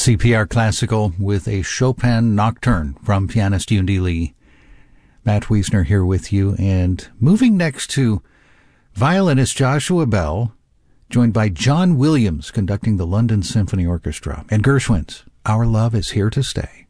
CPR Classical with a Chopin Nocturne from pianist Yundi Lee. Matt Wiesner here with you, and moving next to violinist Joshua Bell, joined by John Williams conducting the London Symphony Orchestra, and Gershwin's Our Love Is Here to Stay.